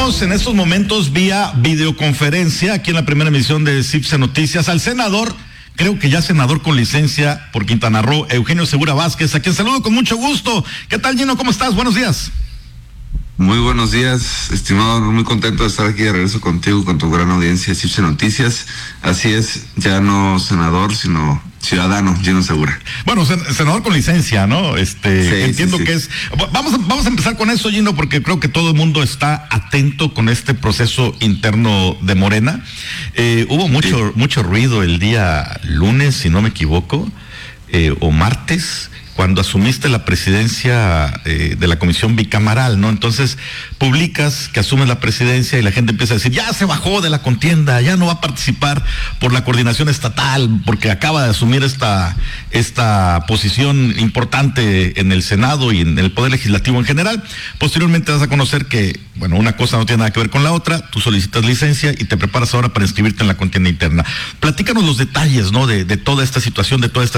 tenemos en estos momentos vía videoconferencia aquí en la primera emisión de CIPSE Noticias al senador, creo que ya senador con licencia por Quintana Roo, Eugenio Segura Vázquez, a quien saludo con mucho gusto. ¿Qué tal, Gino? ¿Cómo estás? Buenos días. Muy buenos días, estimado, muy contento de estar aquí de regreso contigo, con tu gran audiencia de CIPSE Noticias. Así es, ya no senador, sino ciudadano, Gino Segura. Bueno, senador con licencia, ¿no? Entiendo sí. que es... Vamos a empezar con eso, Gino, porque creo que todo el mundo está atento con este proceso interno de Morena. Hubo mucho ruido el día lunes, si no me equivoco, o martes, cuando asumiste la presidencia de la comisión bicameral, ¿no? Entonces publicas que asumes la presidencia y la gente empieza a decir, ya se bajó de la contienda, ya no va a participar por la coordinación estatal, porque acaba de asumir esta posición importante en el Senado y en el Poder Legislativo en general. Posteriormente vas a conocer que, bueno, una cosa no tiene nada que ver con la otra, tú solicitas licencia y te preparas ahora para inscribirte en la contienda interna. Platícanos los detalles, ¿no? De toda esta situación, de toda esta